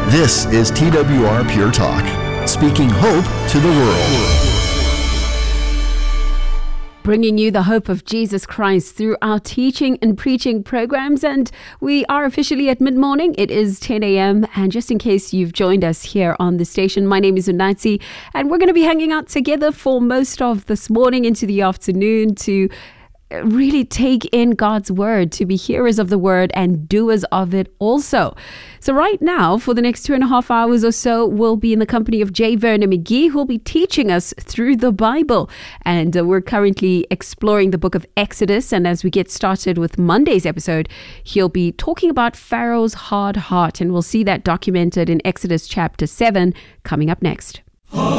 This is TWR Pure Talk, speaking hope to the world. Bringing you the hope of Jesus Christ through our teaching and preaching programs. And we are officially at mid-morning. It is 10 a.m. And just in case you've joined us here on the station, my name is Unatsi, and we're going to be hanging out together for most of this morning into the afternoon to really take in God's word, to be hearers of the word and doers of it also. So right now, for the next 2.5 hours or so, we'll be in the company of J. Vernon McGee, who'll be teaching us through the Bible. And we're currently exploring the book of Exodus. And as we get started with Monday's episode, he'll be talking about Pharaoh's hard heart. And we'll see that documented in Exodus chapter 7 coming up next.